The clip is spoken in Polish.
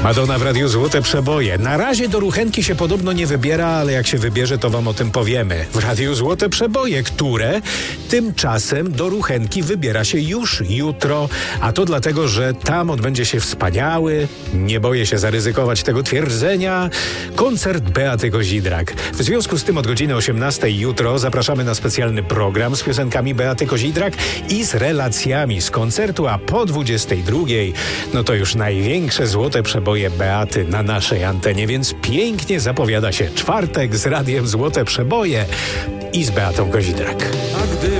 Madonna w Radiu Złote Przeboje. Na razie do Ruchenki się podobno nie wybiera, ale jak się wybierze, to wam o tym powiemy. W Radiu Złote Przeboje, które tymczasem do Ruchenki wybiera się już jutro. A to dlatego, że tam odbędzie się wspaniały, nie boję się zaryzykować tego twierdzenia, koncert Beaty Kozidrak. W związku z tym od godziny 18 jutro zapraszamy na specjalny program z piosenkami Beaty Kozidrak i z relacjami z koncertu, a po 22 no to już największe Złote Przeboje Beaty na naszej antenie, więc pięknie zapowiada się czwartek z Radiem Złote Przeboje i z Beatą Kozidrak. A gdy